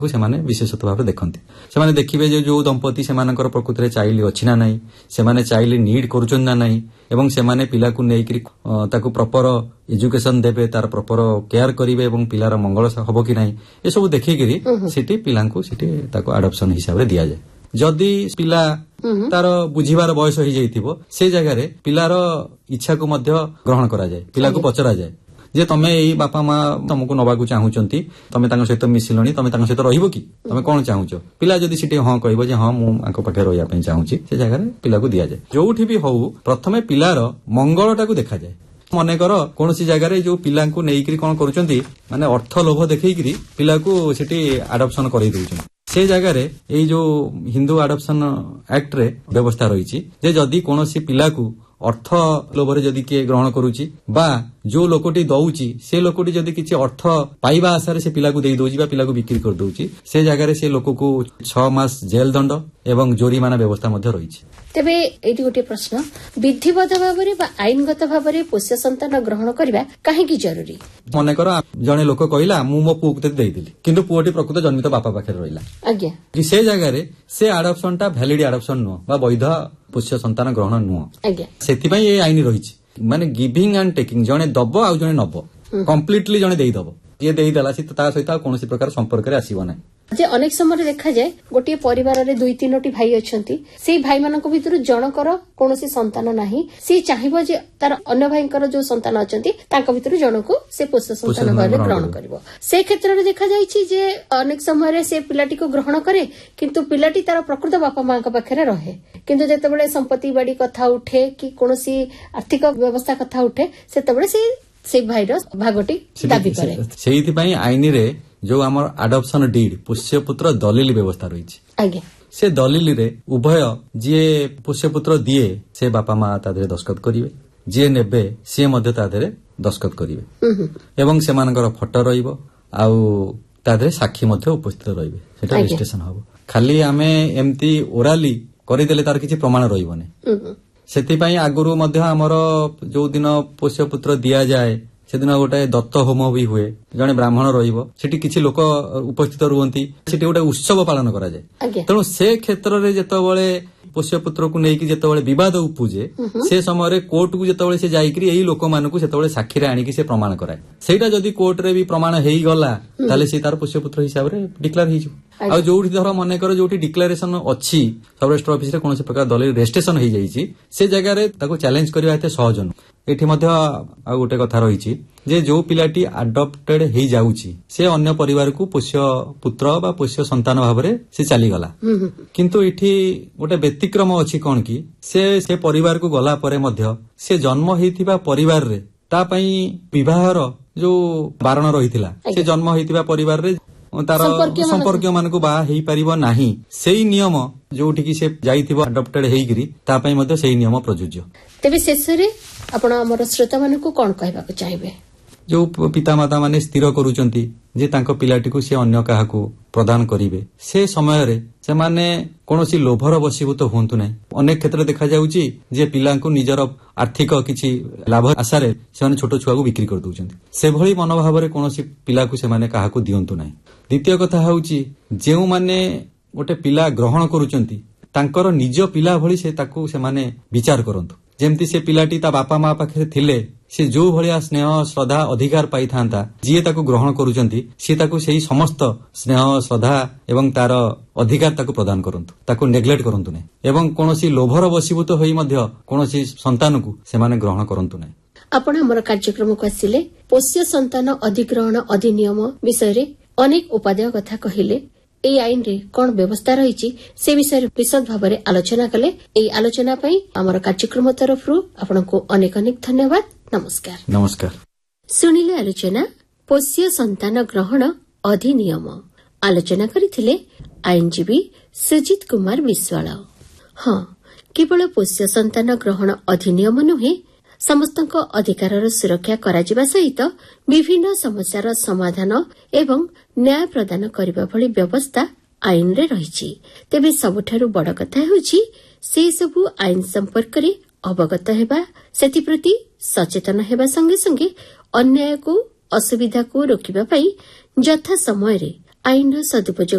ସେମାନେ ବିଶେଷତ୍ୱ ଭାବରେ ଦେଖନ୍ତି। ସେମାନେ ଦେଖିବେ ଯେ ଯୋଉ ଦମ୍ପତି ସେମାନଙ୍କର ପ୍ରକୃତିରେ ଚାଇଲ୍ଡ ଅଛି ନା ନାହିଁ, ସେମାନେ ଚାଇଲ୍ଡ ନିଡ୍ କରୁଛନ୍ତି ନା ନାହିଁ, ଏବଂ ସେମାନେ ପିଲାକୁ ନେଇକରି ତାକୁ ପ୍ରପର ଏଜୁକେସନ ଦେବେ, ତାର ପ୍ରପର କେୟାର କରିବେ ଏବଂ ପିଲାର ମଙ୍ଗଳ ହବ କି ନାହିଁ, ଏସବୁ ଦେଖିକିରି ସେଠି ପିଲାଙ୍କୁ ସେଠି ତାକୁ ଆଡପ୍ସନ ହିସାବରେ ଦିଆଯାଏ। ଯଦି ପିଲା ତାର ବୁଝିବାର ବୟସ ହେଇଯାଇଥିବ, ସେ ଜାଗାରେ ପିଲାର ଇଚ୍ଛାକୁ ମଧ୍ୟ ଗ୍ରହଣ କରାଯାଏ। ପିଲାକୁ ପଚରାଯାଏ ଯେ ତମେ ଏଇ ବାପା ମା ତମକୁ ନବାକୁ ଚାହୁଁଛନ୍ତି, ତମେ ତାଙ୍କ ସହିତ ମିଶିଲଣି, ତମେ ତାଙ୍କ ସହିତ ରହିବ କି, ତମେ କଣ ଚାହୁଁଛ? ପିଲା ଯଦି ସେଠି ହଁ କହିବ ଯେ ହଁ ମୁଁ ଆଙ୍କ ପାଖରେ ରହିବା ପାଇଁ ଚାହୁଁଛି, ସେ ଜାଗାରେ ପିଲାକୁ ଦିଆଯାଏ। ଯୋଉଠି ବି ହଉ ପ୍ରଥମେ ପିଲାର ମଙ୍ଗଳଟାକୁ ଦେଖାଯାଏ। ମନେକର କୌଣସି ଜାଗାରେ ଯୋଉ ପିଲାଙ୍କୁ ନେଇକରି କଣ କରୁଛନ୍ତି, ମାନେ ଅର୍ଥ ଲୋଭ ଦେଖେଇକିରି ପିଲାକୁ ସେଠି ଆଡପ୍ସନ କରେଇ ଦଉଛନ୍ତି। ସେ ଜାଗାରେ ଏଇ ଯୋଉ ହିନ୍ଦୁ ଆଡପ୍ସନ ଆକ୍ଟରେ ବ୍ୟବସ୍ଥା ରହିଛି ଯେ ଯଦି କୌଣସି ପିଲାକୁ ଅର୍ଥ ଲୋଭରେ ଯଦି କିଏ ଗ୍ରହଣ କରୁଛି ବା ଯୋଉ ଲୋକଟି ଦଉଛି ସେ ଲୋକଟି ଯଦି କିଛି ଅର୍ଥ ପାଇବା ଆଶାରେ ସେ ପିଲାକୁ ଦେଇ ଦଉଛି ବା ପିଲାକୁ ବିକ୍ରି କରିଦଉଛି, ସେ ଜାଗାରେ ସେ ଲୋକକୁ 6 ମାସ ଜେଲ ଦଣ୍ଡ ଏବଂ ଜୋରିମାନା ବ୍ୟବସ୍ଥା ମଧ୍ୟ ରହିଛି। ତେବେ ଏଇଠି ଗୋଟିଏ ପ୍ରଶ୍ନ, ବିଧିବଦ୍ଧ ଭାବରେ ବା ଆଇନଗତ ଭାବରେ ପୋଷ୍ୟ ସନ୍ତାନ ଗ୍ରହଣ କରିବା କାହିଁକି ଜରୁରୀ? ମନେକର ଜଣେ ଲୋକ କହିଲା ମୁଁ ମୋ ପୁଅକୁ ତତେ ଦେଇଦେଲି, କିନ୍ତୁ ପୁଅଟି ପ୍ରକୃତ ଜନ୍ମିତ ବାପା ପାଖରେ ରହିଲା, ଆଜ୍ଞା, ସେ ଜାଗାରେ ସେ ଆଡପ୍ସନଟା ଭ୍ୟାଲିଡ ଆଡପ୍ସନ ନୁହଁ ବା ବୈଧ ପୋଷ୍ୟ ସନ୍ତାନ ଗ୍ରହଣ ନୁହଁ। ଆଜ୍ଞା, ସେଥିପାଇଁ ଏ ଆଇନ ରହିଛି। ମାନେ ଗିଭିଂ ଆଣ୍ଡ ଟେକିଂ, ଜଣେ ଦବ ଆଉ ଜଣେ ନବ, କମ୍ପ୍ଲିଟଲି ଜଣେ ଦେଇଦବ। ଯିଏ ଦେଇଦେଲା ସେ ତା ସହିତ ଆଉ କୌଣସି ପ୍ରକାର ସମ୍ପର୍କରେ ଆସିବ ନାହିଁ। ଯେ ଅନେକ ସମୟରେ ଦେଖାଯାଏ ଗୋଟିଏ ପରିବାରରେ 2-3ଟି ଭାଇ ଅଛନ୍ତି, ସେଇ ଭାଇମାନଙ୍କ ଭିତରୁ ଜଣଙ୍କର କୌଣସି ସନ୍ତାନ ନାହିଁ, ସେ ଚାହିଁବ ଯେ ତାର ଅନ୍ୟ ଭାଇଙ୍କର ଯୋଉ ସନ୍ତାନ ଅଛନ୍ତି ତାଙ୍କ ଭିତରୁ ଜଣକୁ ସେ ପୋଷ୍ୟ ସନ୍ତାନ ଭାବରେ ଗ୍ରହଣ କରିବ। ସେ କ୍ଷେତ୍ରରେ ଦେଖାଯାଇଛି ଯେ ଅନେକ ସମୟରେ ସେ ପିଲାଟିକୁ ଗ୍ରହଣ କରେ, କିନ୍ତୁ ପିଲାଟି ତାର ପ୍ରକୃତ ବାପା ମାଙ୍କ ପାଖରେ ରହେ। କିନ୍ତୁ ଯେତେବେଳେ ସମ୍ପତ୍ତି ବାଡି କଥା ଉଠେ କି କୌଣସି ଆର୍ଥିକ ବ୍ୟବସ୍ଥା କଥା ଉଠେ, ସେତେବେଳେ ସେଇ ଭାଇର ଭାଗଟି ଦାବି କରେ। ସେଇଥିପାଇଁ ଆଇନରେ ଯୋଉ ଆମର ଆଡପ୍ସନ ଡିଡ୍ ପୋଷ୍ୟପୁତ୍ର ଦଲିଲ ବ୍ୟବସ୍ଥା ରହିଛି। ଆଜ୍ଞା, ସେ ଦଲିଲରେ ଉଭୟ ଯିଏ ପୋଷ୍ୟପୁତ୍ର ଦିଏ ସେ ବାପା ମା ତା ଦେହରେ ଦସ୍ତଖତ କରିବେ, ଯିଏ ନେବେ ସିଏ ମଧ୍ୟ ତା ଦେହରେ ଦସ୍ତଖତ କରିବେ ଏବଂ ସେମାନଙ୍କର ଫଟୋ ରହିବ ଆଉ ତା ଦେହରେ ସାକ୍ଷୀ ମଧ୍ୟ ଉପସ୍ଥିତ ରହିବେ। ସେଟା ରେଜିଷ୍ଟ୍ରେସନ ହବ। ଖାଲି ଆମେ ଏମିତି ଓରାଲି କରିଦେଲେ ତାର କିଛି ପ୍ରମାଣ ରହିବନି। ସେଥିପାଇଁ ଆଗରୁ ମଧ୍ୟ ଆମର ଯୋଉ ଦିନ ପୋଷ୍ୟପୁତ୍ର ଦିଆଯାଏ ସେଦିନ ଗୋଟେ ଦତ୍ତ ହୋମ ବି ହୁଏ, ଜଣେ ବ୍ରାହ୍ମଣ ରହିବ, ସେଠି କିଛି ଲୋକ ଉପସ୍ଥିତ ରୁହନ୍ତି, ସେଠି ଗୋଟେ ଉତ୍ସବ ପାଳନ କରାଯାଏ। ତେଣୁ ସେ କ୍ଷେତ୍ରରେ ଯେତେବେଳେ ପୋଷ୍ୟପୁତ୍ରକୁ ନେଇକି ଯେତେବେଳେ ବିବାଦ ଉପୁଜେ, ସେ ସମୟରେ କୋର୍ଟକୁ ଯେତେବେଳେ ସେ ଯାଇକରି ଏଇ ଲୋକମାନଙ୍କୁ ସେତେବେଳେ ସାକ୍ଷୀରେ ଆଣିକି ସେ ପ୍ରମାଣ କରାଏ। ସେଇଟା ଯଦି କୋର୍ଟରେ ବି ପ୍ରମାଣ ହେଇଗଲା ତାହେଲେ ସେ ତାର ପୋଷ୍ୟପୁତ୍ର ହିସାବରେ ଡିକ୍ଲାର ହେଇଯିବ। ଆଉ ଯୋଉଠି ଧର ମନେକର ଯୋଉଠି ଡିକ୍ଲାରେସନ ଅଛି, ସବ ରେଜିଷ୍ଟ୍ରାର ଅଫିସରେ କୌଣସି ପ୍ରକାର ଦଲିଲ ରେଜିଷ୍ଟ୍ରେସନ ହେଇଯାଇଛି, ସେ ଜାଗାରେ ତାକୁ ଚ୍ୟାଲେଞ୍ଜ କରିବା ଏତେ ସହଜ ନୁହେଁ। ଏଠି ମଧ୍ୟ ଆଉ ଗୋଟେ କଥା ରହିଛି ଯେ ଯୋଉ ପିଲାଟି ଆଡପ୍ଟେଡ ହେଇଯାଉଛି ସେ ଅନ୍ୟ ପରିବାରକୁ ପୋଷ୍ୟ ପୁତ୍ର ବା ପୋଷ୍ୟ ସନ୍ତାନ ଭାବରେ ସେ ଚାଲିଗଲା, କିନ୍ତୁ ଏଠି ଗୋଟେ ବ୍ୟତିକ୍ରମ ଅଛି। କଣ କି ସେ ପରିବାରକୁ ଗଲା ପରେ ମଧ୍ୟ ସେ ଜନ୍ମ ହେଇଥିବା ପରିବାରରେ ତା ପାଇଁ ବିବାହର ଯୋଉ ବାରଣ ରହିଥିଲା, ସେ ଜନ୍ମ ହେଇଥିବା ପରିବାରରେ ତାର ସମ୍ପର୍କୀୟ ମାନଙ୍କୁ ବାହା ହେଇପାରିବ ନାହିଁ, ସେଇ ନିୟମ ଯୋଉଠିକି ସେ ଯାଇଥିବ ଆଡପ୍ଟେଡ ହେଇକିରି ତା ପାଇଁ ମଧ୍ୟ ସେଇ ନିୟମ ପ୍ରଯୁଜ୍ୟ। ତେବେ ଶେଷରେ ଆପଣ ଆମର ଶ୍ରୋତାମାନଙ୍କୁ କଣ କହିବାକୁ ଚାହିଁବେ? ଯୋଉ ପିତାମାତା ମାନେ ସ୍ଥିର କରୁଛନ୍ତି ଯେ ତାଙ୍କ ପିଲାଟିକୁ ସେ ଅନ୍ୟ କାହାକୁ ପ୍ରଦାନ କରିବେ, ସେ ସମୟରେ ସେମାନେ କୌଣସି ଲୋଭର ବଶୀଭୂତ ହୁଅନ୍ତୁ ନାହିଁ। ଅନେକ କ୍ଷେତ୍ରରେ ଦେଖାଯାଉଛି ଯେ ପିଲାଙ୍କୁ ନିଜର ଆର୍ଥିକ କିଛି ଲାଭ ଆଶାରେ ସେମାନେ ଛୋଟ ଛୁଆକୁ ବିକ୍ରି କରିଦଉଛନ୍ତି। ସେଭଳି ମନୋଭାବରେ କୌଣସି ପିଲାକୁ ସେମାନେ କାହାକୁ ଦିଅନ୍ତୁ ନାହିଁ। ଦ୍ୱିତୀୟ କଥା ହେଉଛି ଯେଉଁମାନେ ଗୋଟେ ପିଲା ଗ୍ରହଣ କରୁଛନ୍ତି ତାଙ୍କର ନିଜ ପିଲା ଭଳି ସେ ତାକୁ ସେମାନେ ବିଚାର କରନ୍ତୁ। ଯେମିତି ସେ ପିଲାଟି ତା ବାପା ମା ପାଖରେ ଥିଲେ ସେ ଯୋଉ ଭଳିଆ ସ୍ନେହ ଶ୍ରଦ୍ଧା ଅଧିକାର ପାଇଥାନ୍ତା, ଯିଏ ତାକୁ ଗ୍ରହଣ କରୁଛନ୍ତି ସିଏ ତାକୁ ସେଇ ସମସ୍ତ ସ୍ନେହ ଶ୍ରଦ୍ଧା ଏବଂ ତାର ଅଧିକାର ତାକୁ ପ୍ରଦାନ କରନ୍ତୁ, ତାକୁ ନେଗ୍ଲେକ୍ଟ କରନ୍ତୁ ନାହିଁ ଏବଂ କୌଣସି ଲୋଭର ବଶୀଭୂତ ହୋଇ ମଧ୍ୟ କୌଣସି ସନ୍ତାନକୁ ସେମାନେ ଗ୍ରହଣ କରନ୍ତୁ ନାହିଁ। ଆପଣ ଆମର କାର୍ଯ୍ୟକ୍ରମକୁ ଆସିଲେ ପୋଷ୍ୟ ସନ୍ତାନ ଅଧିଗ୍ରହଣ ଅଧିନିୟମ ବିଷୟରେ ଅନେକ ଉପାଦେୟ କଥା କହିଲେ। ଏହି ଆଇନରେ କଣ ବ୍ୟବସ୍ଥା ରହିଛି ସେ ବିଷୟରେ ବିଶଦ ଭାବରେ ଆଲୋଚନା କଲେ। ଏହି ଆଲୋଚନା ପାଇଁ ଆମର କାର୍ଯ୍ୟକ୍ରମ ତରଫରୁ ଆପଣଙ୍କୁ ଅନେକ ଅନେକ ଧନ୍ୟବାଦ। ନମସ୍କାର। ନମସ୍କାର। ଶୁଣିଲେ ଆଲୋଚନା ପୋଷ୍ୟ ସନ୍ତାନ ଗ୍ରହଣ ଅଧିନିୟମ। ଆଲୋଚନା କରିଥିଲେ ଆଇନଜୀବୀ ସୁଜିତ କୁମାର ବିଶ୍ୱାଳ। ହଁ, କେବଳ ପୋଷ୍ୟ ସନ୍ତାନ ଗ୍ରହଣ ଅଧିନିୟମ ନୁହେଁ, ସମସ୍ତଙ୍କ ଅଧିକାରର ସୁରକ୍ଷା କରାଯିବା ସହିତ ବିଭିନ୍ନ ସମସ୍ୟାର ସମାଧାନ ଏବଂ ନ୍ୟାୟ ପ୍ରଦାନ କରିବା ଭଳି ବ୍ୟବସ୍ଥା ଆଇନରେ ରହିଛି। ତେବେ ସବୁଠାରୁ ବଡ଼ କଥା ହେଉଛି ସେସବୁ ଆଇନ ସମ୍ପର୍କରେ ଅବଗତ ହେବା, ସେଥିପ୍ରତି ସଚେତନ ହେବା ସଙ୍ଗେ ସଙ୍ଗେ ଅନ୍ୟାୟକୁ ଅସୁବିଧାକୁ ରୋକିବା ପାଇଁ ଯଥା ସମୟରେ ଆଇନର ସଦୁପଯୋଗ